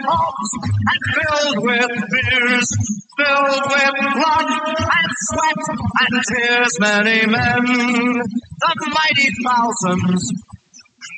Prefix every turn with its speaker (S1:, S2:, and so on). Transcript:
S1: hopes, and filled with fears, filled with blood and sweat and tears. Many men, the mighty thousands,